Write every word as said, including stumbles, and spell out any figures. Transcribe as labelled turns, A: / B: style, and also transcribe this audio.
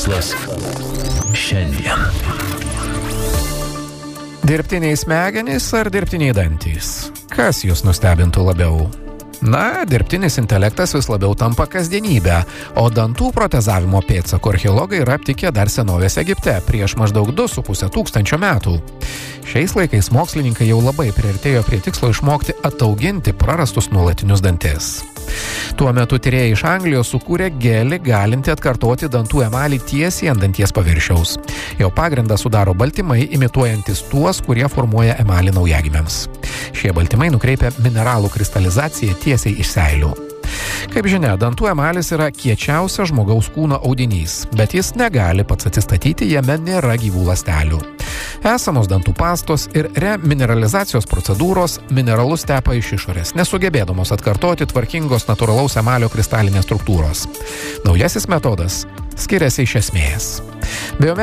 A: Šiandien. Dirbtiniai smegenys ar dirbtiniai dantys? Kas jūs nustebintų labiau? Na, dirbtinis intelektas vis labiau tampa kasdienybę, o dantų protezavimo pėdsakų archeologai yra aptikę dar senovės Egipte prieš maždaug du su puse tūkstančio metų. Šiais laikais mokslininkai jau labai priartėjo prie tikslo išmokti atauginti prarastus nuolatinius dantis. Tuo metu tyrėjai iš Anglijos sukūrė gelį galinti atkartoti dantų emalį tiesiai ant danties paviršiaus. Jo pagrindą sudaro baltymai imituojantis tuos, kurie formuoja emalį naujagimiams. Šie baltymai nukreipia mineralų kristalizaciją tiesiai iš seilių. Kaip žinia, dantų emalis yra kiečiausias žmogaus kūno audinys, bet jis negali pats atsistatyti, jame nėra gyvų ląstelių. Esamos dantų pastos ir remineralizacijos procedūros mineralus tepa iš išorės, nesugebėdamos atkartoti tvarkingos natūralaus emalio kristalinės struktūros. Naujasis metodas skiriasi iš esmės.